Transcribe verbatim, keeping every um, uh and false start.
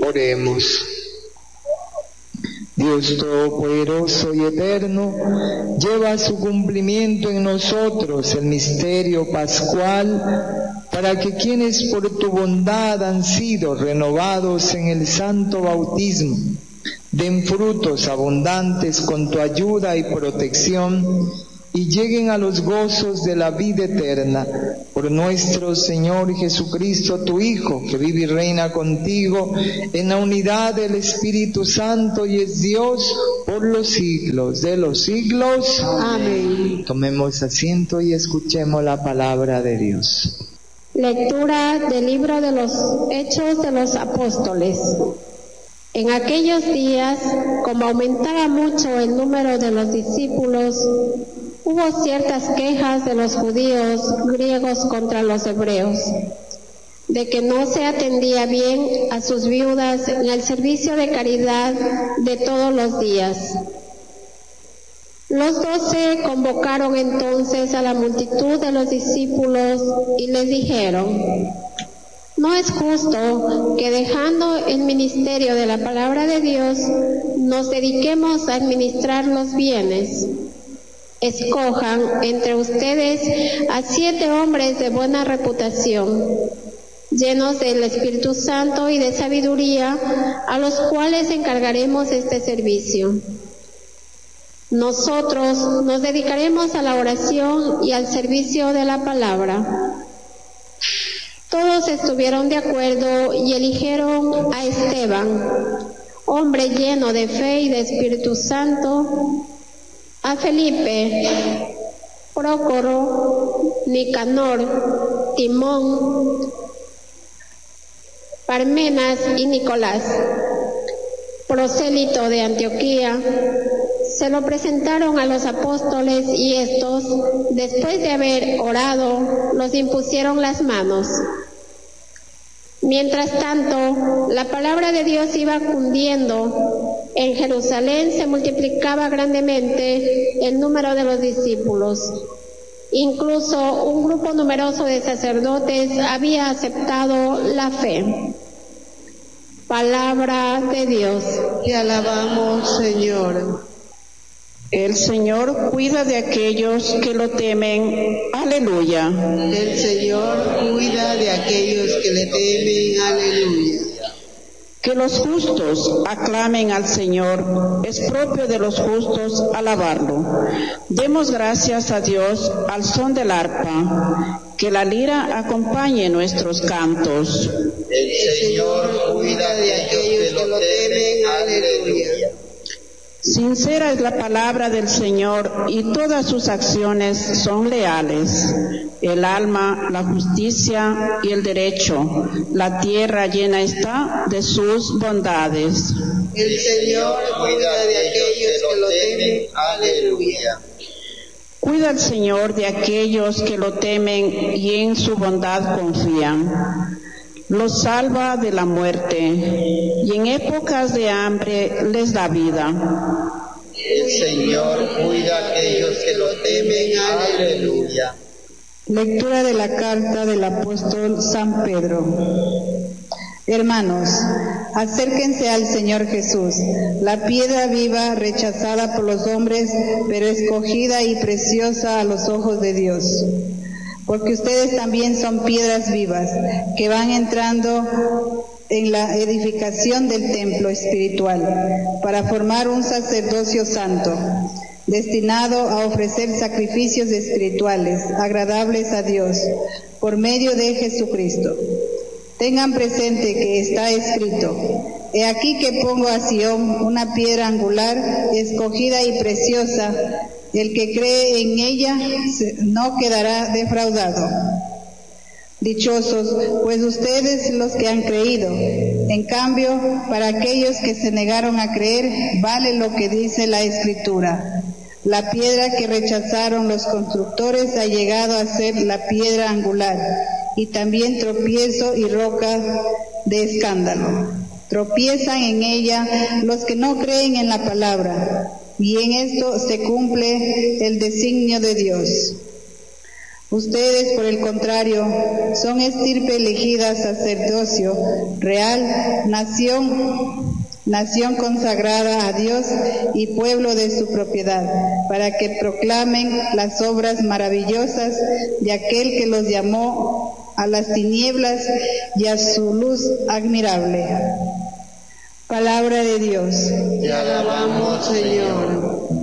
Oremos. Dios Todopoderoso y Eterno, lleva a su cumplimiento en nosotros el misterio pascual, para que quienes por tu bondad han sido renovados en el santo bautismo, den frutos abundantes con tu ayuda y protección, y lleguen a los gozos de la vida eterna, por nuestro Señor Jesucristo, tu Hijo, que vive y reina contigo en la unidad del Espíritu Santo y es Dios por los siglos de los siglos. Amén. Tomemos asiento y escuchemos la palabra de Dios. Lectura del libro de los Hechos de los Apóstoles. En aquellos días, como aumentaba mucho el número de los discípulos, hubo ciertas quejas de los judíos griegos contra los hebreos, de que no se atendía bien a sus viudas en el servicio de caridad de todos los días. Los doce convocaron entonces a la multitud de los discípulos y les dijeron: no es justo que, dejando el ministerio de la palabra de Dios, nos dediquemos a administrar los bienes. Escojan entre ustedes a siete hombres de buena reputación, llenos del Espíritu Santo y de sabiduría, a los cuales encargaremos este servicio. Nosotros nos dedicaremos a la oración y al servicio de la palabra. Todos estuvieron de acuerdo y eligieron a Esteban, hombre lleno de fe y de Espíritu Santo, a Felipe, Prócoro, Nicanor, Timón, Parmenas y Nicolás, prosélito de Antioquía. Se lo presentaron a los apóstoles y estos, después de haber orado, los impusieron las manos. Mientras tanto, la palabra de Dios iba cundiendo. En Jerusalén se multiplicaba grandemente el número de los discípulos. Incluso un grupo numeroso de sacerdotes había aceptado la fe. Palabra de Dios. Te alabamos, Señor. El Señor cuida de aquellos que lo temen. Aleluya. El Señor cuida de aquellos que le temen. Aleluya. Que los justos aclamen al Señor. Es propio de los justos alabarlo. Demos gracias a Dios al son del arpa. Que la lira acompañe nuestros cantos. El Señor cuida de aquellos que lo temen. Aleluya. Sincera es la palabra del Señor y todas sus acciones son leales. El alma, la justicia y el derecho, la tierra llena está de sus bondades. El Señor cuida de aquellos que lo temen. Aleluya. Cuida el Señor de aquellos que lo temen y en su bondad confían. Los salva de la muerte y en épocas de hambre les da vida. El Señor cuida a aquellos que lo temen. Aleluya. Lectura de la carta del apóstol San Pedro. Hermanos, acérquense al Señor Jesús, la piedra viva rechazada por los hombres, pero escogida y preciosa a los ojos de Dios. Porque ustedes también son piedras vivas que van entrando en la edificación del templo espiritual para formar un sacerdocio santo, destinado a ofrecer sacrificios espirituales agradables a Dios por medio de Jesucristo. Tengan presente que está escrito: he aquí que pongo a Sión una piedra angular, escogida y preciosa. El que cree en ella no quedará defraudado. Dichosos, pues ustedes los que han creído. En cambio, para aquellos que se negaron a creer, vale lo que dice la Escritura: la piedra que rechazaron los constructores ha llegado a ser la piedra angular, y también tropiezo y roca de escándalo. Tropiezan en ella los que no creen en la palabra, y en esto se cumple el designio de Dios. Ustedes, por el contrario, son estirpe elegida, sacerdocio real, nación, nación consagrada a Dios y pueblo de su propiedad, para que proclamen las obras maravillosas de aquel que los llamó a las tinieblas y a su luz admirable. Palabra de Dios. Te alabamos, Señor.